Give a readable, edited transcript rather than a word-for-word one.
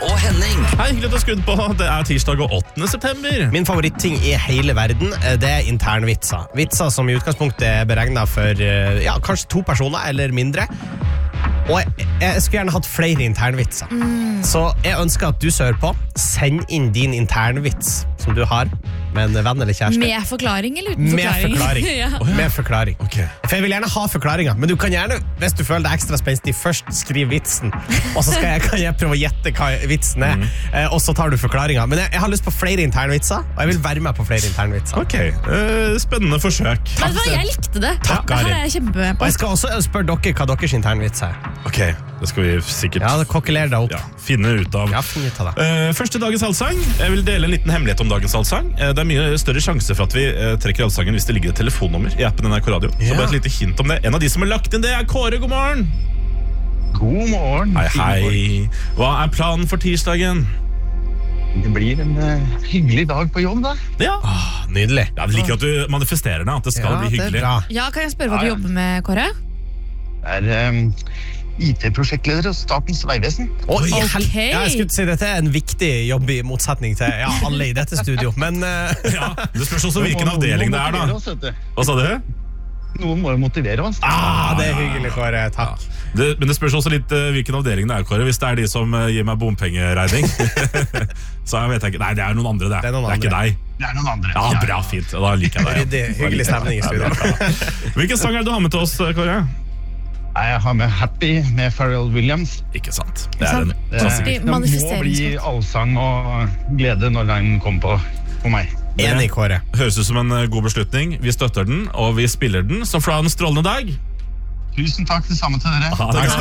og Henning. Hei, hyggelig at du har skrudd på. Det tirsdag og 8. september. Min favoritting i hele verden, det internvitser. Vitser som i utgangspunktet er beregnet for kanskje 2 personer eller mindre. Og jeg skulle gjerne hatt flere internvitser. Så jeg ønsker at du sører på. Send inn din internvits som du har med en venn eller kjæreste. Med forklaring eller uten forklaring? Med forklaring. Ja. Med forklaring. Okay. For jeg vil gjerne ha forklaringer, men du kan gjerne, hvis du føler deg ekstra spenstig, først skriv vitsen, og så kan jeg prøve å gjette hva vitsen er, og så tar du forklaringen. Men jeg har lyst på flere internvitser, og jeg vil være med på flere internvitser. Ok, spennende forsøk. Vet du hva, jeg likte det. Takk, Det her Ari. er jeg kjempe med Og på. jeg skal også spørre dere hva deres internvits er. Ok, det skal vi sikkert Ja, kokkeler deg opp. finne ut av. Ja, finn ut av det. Første dagens allsang. Jeg vil dele en liten hemmelighet om dagens allsang. Det er mye større sjanse for at vi trekker allsangen hvis det ligger et telefonnummer i appen NRK Radio. Så bare et lite hint om det. En av de som har lagt inn det er Kåre, god morgen. God morgen. Hei. Hva er planen for tirsdagen? Det blir en hyggelig dag på jobb, da. Ja, Nydelig. jeg liker at du manifesterer det, at det skal bli det er hyggelig. bra. Ja, kan jeg spørre hva du Ja. jobber med, Kåre? Det er IT-prosjektleder hos Statens vegvesen. Og Ok. jeg skulle si dette er en viktig jobb i motsetning til alle i dette studio, men Ja, det spørs også hvilken avdeling det er da. Hva sa du? Noen må jo motivere oss. det er hyggelig, Kåre. Takk. Men det spørs også litt hvilken avdeling det er, Kåre. Hvis det er de som gir meg bompengeregning, så vet jeg ikke. Nei, det er noen andre, det. Det er noen ikke deg. Det er noen andre. Ja, bra, fint. Da liker jeg deg. Ryddig, hyggelig stemning i studio. Hvilken sang er det du har med til oss, Kåre? Jeg har med Happy med Pharrell Williams. Ikke sant. Det er en Det klassiker. må bli allsang og glede når den kommer på meg. Enig, Kåre. Høres ut som en god beslutning. Vi støtter den, og vi spiller den. Så får du ha en strålende dag. Tusen takk, det samme til dere. Ha det godt.